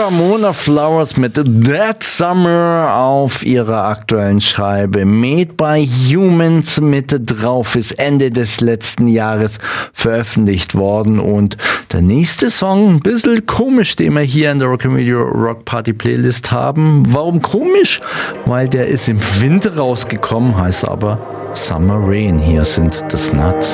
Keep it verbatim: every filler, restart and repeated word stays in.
Ramona Flowers mit That Summer auf ihrer aktuellen Scheibe. Made by Humans mit drauf ist Ende des letzten Jahres veröffentlicht worden. Und der nächste Song, ein bisschen komisch, den wir hier in der Rock Video Rock Party Playlist haben. Warum komisch? Weil der ist im Winter rausgekommen, heißt aber Summer Rain. Hier sind The Snuts.